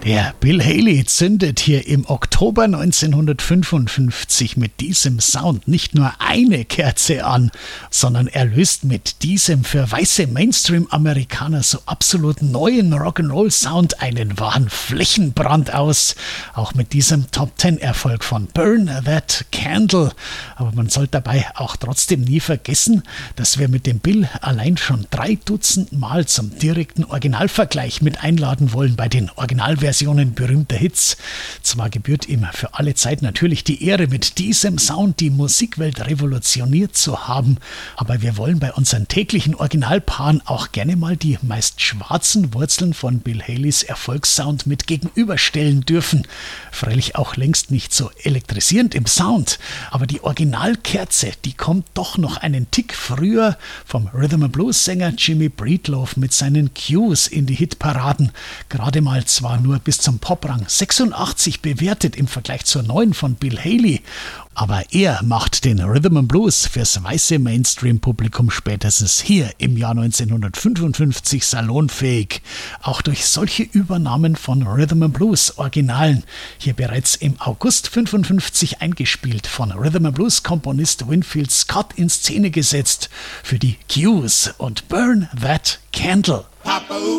Ja, Bill Haley zündet hier im Oktober 1955 mit diesem Sound nicht nur eine Kerze an, sondern er löst mit diesem für weiße Mainstream-Amerikaner so absolut neuen Rock'n'Roll-Sound einen wahren Flächenbrand aus. Auch mit diesem Top-10-Erfolg von Burn That Candle. Aber man sollte dabei auch trotzdem nie vergessen, dass wir mit dem Bill allein schon 3 Dutzend Mal zum direkten Originalvergleich mit einladen wollen bei den Originalversionen berühmter Hits. Zwar gebührt ihm für alle Zeit natürlich die Ehre, mit diesem Sound die Musikwelt revolutioniert zu haben, aber wir wollen bei unseren täglichen Originalpaaren auch gerne mal die meist schwarzen Wurzeln von Bill Haleys Erfolgssound mit gegenüberstellen dürfen. Freilich auch längst nicht so elektrisierend im Sound, aber die Originalkerze, die kommt doch noch einen Tick früher vom Rhythm-and-Blues-Sänger Jimmy Breedlove mit seinen Cues in die Hitparaden. Gerade mal zwar nur bis zum Poprang 86 bewertet im Vergleich zur neuen von Bill Haley. Aber er macht den Rhythm and Blues fürs weiße Mainstream-Publikum spätestens hier im Jahr 1955 salonfähig. Auch durch solche Übernahmen von Rhythm and Blues Originalen. Hier bereits im August 55 eingespielt, von Rhythm and Blues Komponist Winfield Scott in Szene gesetzt für die Cues und Burn That Candle.